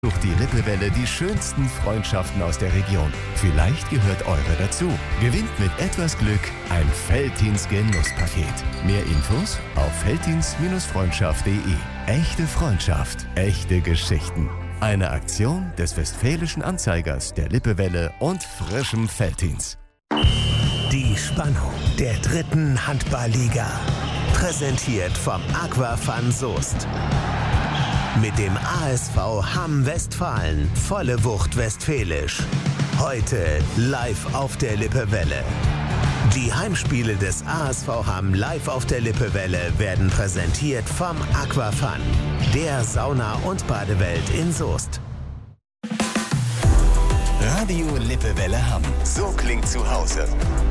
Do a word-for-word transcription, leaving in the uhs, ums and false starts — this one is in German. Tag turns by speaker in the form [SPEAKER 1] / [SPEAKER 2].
[SPEAKER 1] Sucht die Lippewelle die schönsten Freundschaften aus der Region. Vielleicht gehört eure dazu. Gewinnt mit etwas Glück ein Veltins Genusspaket. Mehr Infos auf veltins Freundschaft punkt de. Echte Freundschaft, echte Geschichten. Eine Aktion des Westfälischen Anzeigers, der Lippewelle und frischem Veltins.
[SPEAKER 2] Die Spannung der dritten Handballliga. Präsentiert vom Aquafan Soest. Mit dem A S V Hamm Westfalen. Volle Wucht westfälisch. Heute live auf der Lippewelle. Die Heimspiele des A S V Hamm live auf der Lippewelle werden präsentiert vom Aquafan, der Sauna- und Badewelt in Soest.
[SPEAKER 1] Radio Lippewelle Hamm. So klingt zu Hause.